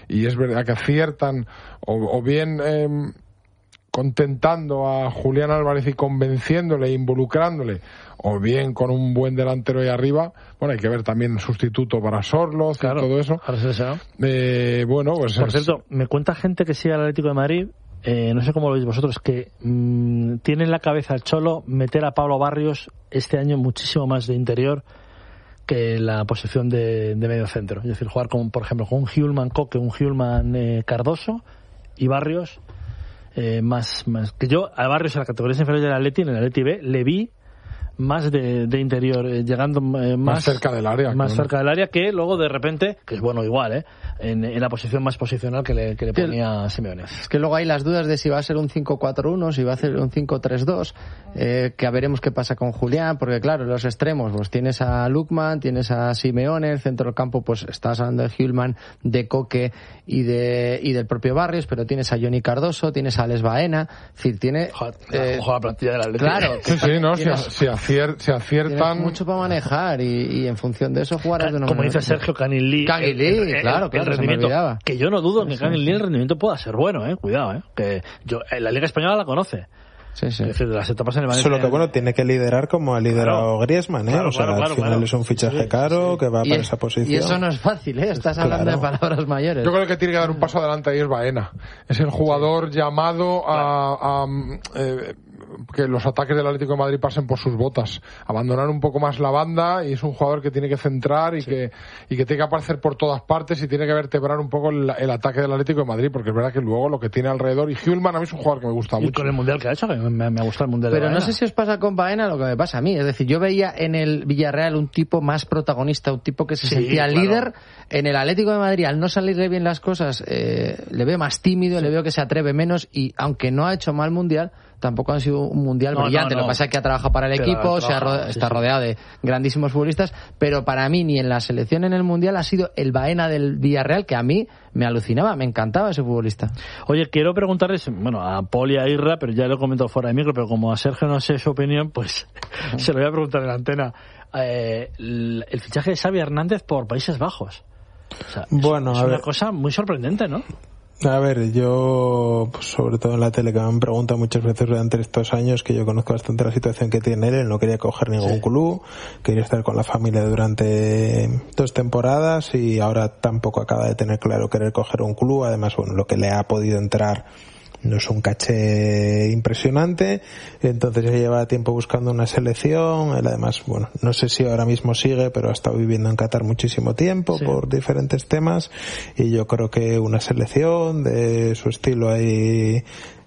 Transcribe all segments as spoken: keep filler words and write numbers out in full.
y es verdad que aciertan, o, o bien eh, contentando a Julián Álvarez y convenciéndole, involucrándole, o bien con un buen delantero ahí arriba. Bueno, hay que ver también sustituto para Sorloz, claro, y todo eso. Eh, bueno, pues por es... cierto, me cuenta gente que sigue al Atlético de Madrid, eh, no sé cómo lo veis vosotros, que mmm, tiene en la cabeza el Cholo meter a Pablo Barrios este año muchísimo más de interior que la posición de, de medio centro. Es decir, jugar con, por ejemplo, con un Hjulman Coque, un Hjulman eh, Cardoso y Barrios eh, más, más que yo a Barrios en la categoría inferior del Atleti, en el Atleti B, le vi más de, de interior, eh, llegando eh, más, más cerca del área, más claro. cerca del área, que luego de repente, que es bueno igual, eh, en, en la posición más posicional que le, que le ponía que, Simeone. Es que luego hay las dudas de si va a ser un cinco cuatro uno, si va a ser un cinco tres dos, eh, que a veremos qué pasa con Julián, porque claro, en los extremos, pues tienes a Lukman, tienes a Simeone, el centro del campo, pues estás hablando de Hjulman, de Coque y de y del propio Barrios, pero tienes a Johnny Cardoso, tienes a Alex Baena, es decir, tiene... Joder, eh, la plantilla del Atlético. Claro. Sí, sí, no, si, si, acier, si aciertan... Tienes mucho para manejar y, y en función de eso jugarás de una Como manera. dice Sergio, Canilí. Canilí, claro, el, claro, el rendimiento, que yo no dudo sí, que sí, Canilí sí. el rendimiento pueda ser bueno, eh, cuidado, eh, que yo, la Liga Española la conoce. Sí, sí. Es decir, de las etapas en el Valencia. Solo que bueno, tiene que liderar como ha liderado claro, Griezmann, ¿eh? Claro, o sea, claro, al claro, final claro. es un fichaje Sí, caro sí. que va Y para es, esa posición. Y eso no es fácil, ¿eh? Estás claro. hablando de palabras mayores. Yo creo que tiene que dar un paso adelante ahí es Baena. Es el jugador sí. llamado a... a eh, que los ataques del Atlético de Madrid pasen por sus botas, abandonar un poco más la banda, y es un jugador que tiene que centrar y sí. que y que tiene que aparecer por todas partes y tiene que vertebrar un poco el, el ataque del Atlético de Madrid, porque es verdad que luego lo que tiene alrededor, y Hjulman a mí es un jugador que me gusta y mucho. Y con el Mundial que ha hecho, que me, me ha gustado el Mundial Pero de Baena. No sé si os pasa con Baena lo que me pasa a mí, es decir, yo veía en el Villarreal un tipo más protagonista, un tipo que se sí, sentía claro. líder. En el Atlético de Madrid, al no salirle bien las cosas, eh, le veo más tímido, sí. le veo que se atreve menos, y aunque no ha hecho mal Mundial, tampoco ha sido un Mundial no, brillante. No, no. Lo que pasa es que ha trabajado para el pero equipo, se ha ro- sí, está sí. rodeado de grandísimos futbolistas, pero para mí ni en la selección ni en el Mundial ha sido el Baena del Villarreal, que a mí me alucinaba, me encantaba ese futbolista. Oye, quiero preguntarles, bueno, a Paul y a Irra, pero ya lo he comentado fuera de micro, pero como a Sergio no sé su opinión, pues uh-huh. se lo voy a preguntar en la antena. Eh, el, el fichaje de Xavi Hernández por Países Bajos. O sea, bueno, es, es una ver. cosa muy sorprendente, ¿no? A ver, yo, pues sobre todo en la tele, que me han preguntado muchas veces durante estos años, que yo conozco bastante la situación que tiene él, él no quería coger ningún sí. club, quería estar con la familia durante dos temporadas y ahora tampoco acaba de tener claro querer coger un club. Además, bueno, lo que le ha podido entrar no es un caché impresionante, entonces ya lleva tiempo buscando una selección. Él además, bueno, no sé si ahora mismo sigue, pero ha estado viviendo en Qatar muchísimo tiempo sí. por diferentes temas, y yo creo que una selección de su estilo ahí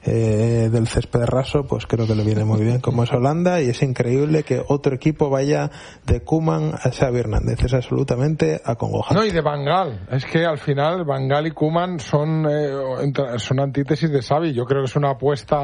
eh, del césped raso, pues creo que le viene muy bien, como es Holanda, y es increíble que otro equipo vaya de Koeman a Xavi Hernández, es absolutamente acongojante. No, y de Van Gaal, es que al final Van Gaal y Koeman son eh, son antítesis de Xavi. Yo creo que es una apuesta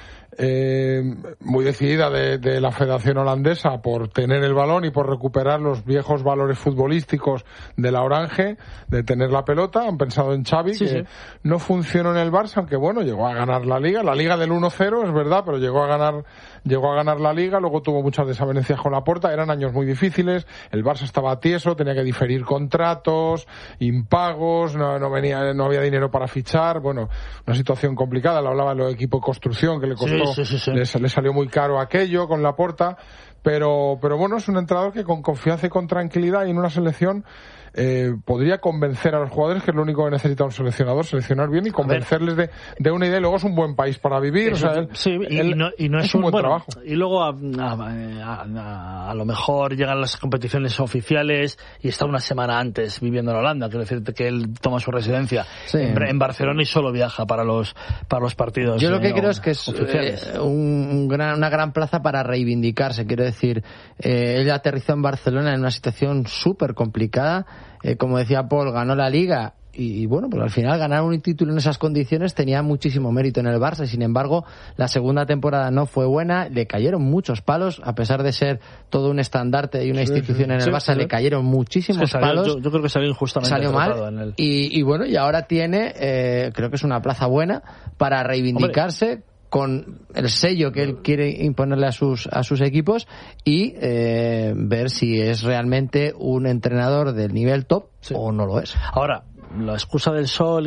eh, muy decidida de, de la Federación Holandesa por tener el balón y por recuperar los viejos valores futbolísticos de la Orange, de tener la pelota. Han pensado en Xavi, sí, que sí. no funcionó en el Barça, aunque bueno, llegó a ganar la Liga, la Liga del uno cero, es verdad, pero llegó a ganar llegó a ganar la Liga, luego tuvo muchas desavenencias con Laporta, eran años muy difíciles, el Barça estaba tieso, tenía que diferir contratos, impagos, no, no venía, no había dinero para fichar, bueno, una situación complicada. Le hablaba del equipo de construcción que le costó, sí, sí, sí, sí. Le, le salió muy caro aquello con Laporta, pero, pero bueno, es un entrenador que con confianza y con tranquilidad y en una selección Eh, podría convencer a los jugadores, que es lo único que necesita un seleccionador, seleccionar bien y convencerles de, de una idea. Y luego es un buen país para vivir. Eso, o sea, él, sí, y, él, y, no, y no es, es un, un buen bueno, trabajo. Y luego a, a, a, a lo mejor llegan las competiciones oficiales y está una semana antes viviendo en Holanda. Quiero decirte que él toma su residencia sí. en, en Barcelona y solo viaja para los para los partidos. Yo lo que eh, creo es que es eh, un, un gran, una gran plaza para reivindicarse. Quiero decir, eh, él aterrizó en Barcelona en una situación súper complicada. Eh, como decía Paul, ganó la Liga y, y bueno, pues al final ganar un título en esas condiciones tenía muchísimo mérito en el Barça, y sin embargo la segunda temporada no fue buena, le cayeron muchos palos, a pesar de ser todo un estandarte y una sí, institución sí, en el sí, Barça, sí, le cayeron muchísimos salió, palos. Yo, yo creo que salió injustamente salió mal en el... y, y bueno, y ahora tiene, eh, creo que es una plaza buena para reivindicarse. Hombre, con el sello que él quiere imponerle a sus a sus equipos y eh, ver si es realmente un entrenador del nivel top sí. o no lo es. Ahora, la excusa del sol